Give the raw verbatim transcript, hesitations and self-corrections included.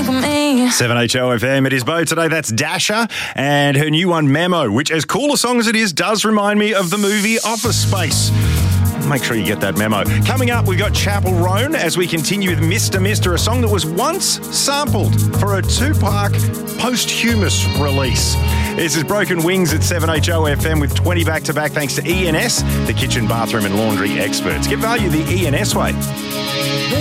think of me. seven H O F M, it is Bo today. That's Dasha and her new one, Memo, which, as cool a song as it is, does remind me of the movie Office Space. Make sure you get that memo. Coming up, we've got Chapel Roan as we continue with Mister Mister, a song that was once sampled for a Tupac posthumous release. This is Broken Wings at seven H O F M with twenty back-to-back thanks to E N S, the kitchen, bathroom and laundry experts. Get value the E N S way.